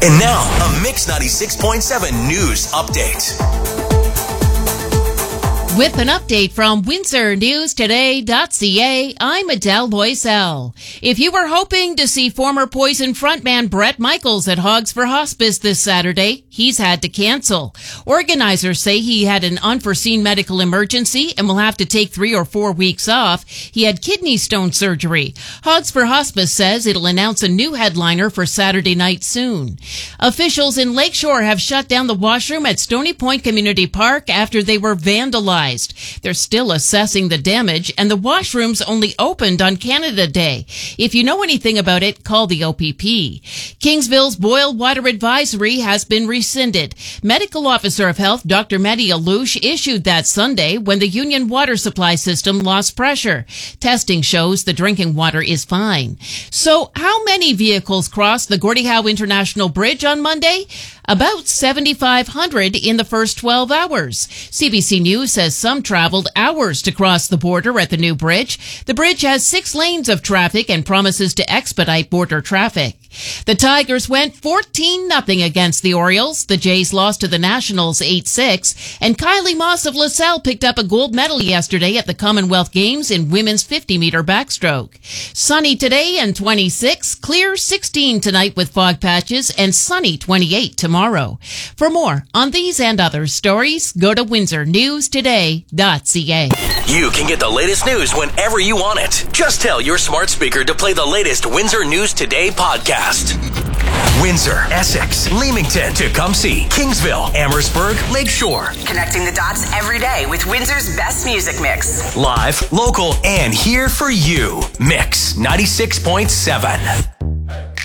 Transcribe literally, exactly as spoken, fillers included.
And now, a Mix ninety-six point seven news update. With an update from Windsor News Today dot C A, I'm Adele Boiselle. If you were hoping to see former Poison frontman Bret Michaels at Hogs for Hospice this Saturday, he's had to cancel. Organizers say he had an unforeseen medical emergency and will have to take three or four weeks off. He had kidney stone surgery. Hogs for Hospice says it'll announce a new headliner for Saturday night soon. Officials in Lakeshore have shut down the washroom at Stony Point Community Park after they were vandalized. They're still assessing the damage, and the washrooms only opened on Canada Day. If you know anything about it, call the O P P. Kingsville's boil water advisory has been rescinded. Medical Officer of Health Doctor Mehdi Alouche issued that Sunday when the Union water supply system lost pressure. Testing shows the drinking water is fine. So how many vehicles crossed the Gordie Howe International Bridge on Monday? About seventy-five hundred in the first twelve hours. C B C News says some traveled hours to cross the border at the new bridge. The bridge has six lanes of traffic and promises to expedite border traffic. The Tigers went fourteen nothing against the Orioles. The Jays lost to the Nationals eight six. And Kylie Moss of LaSalle picked up a gold medal yesterday at the Commonwealth Games in women's fifty meter backstroke. Sunny today and twenty-six. Clear sixteen tonight with fog patches and sunny twenty-eight tomorrow. For more on these and other stories, go to Windsor News Today dot C A. You can get the latest news whenever you want it. Just tell your smart speaker to play the latest Windsor News Today podcast. Windsor, Essex, Leamington, Tecumseh, Kingsville, Amherstburg, Lakeshore. Connecting the dots every day with Windsor's best music mix. Live, local, and here for you. Mix ninety-six point seven.